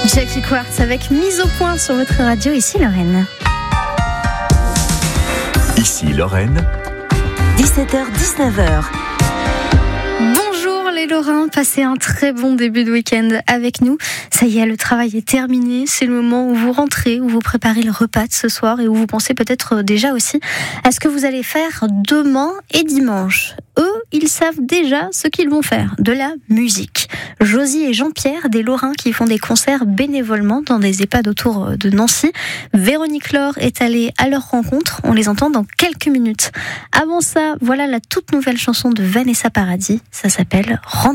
Jackie Quartz avec mise au point sur votre radio. Ici Lorraine. Ici Lorraine. 17h-19h. Bonjour les Lorrains, passez un très bon début de week-end avec nous. Ça y est, le travail est terminé. C'est le moment où vous rentrez, où vous préparez le repas de ce soir et où vous pensez peut-être déjà aussi à ce que vous allez faire demain et dimanche. Eux, ils savent déjà ce qu'ils vont faire, de la musique. Josie et Jean-Pierre, des Lorrains qui font des concerts bénévolement dans des EHPAD autour de Nancy. Véronique Laure est allée à leur rencontre, on les entend dans quelques minutes. Avant ça, voilà la toute nouvelle chanson de Vanessa Paradis, ça s'appelle Rendez-vous.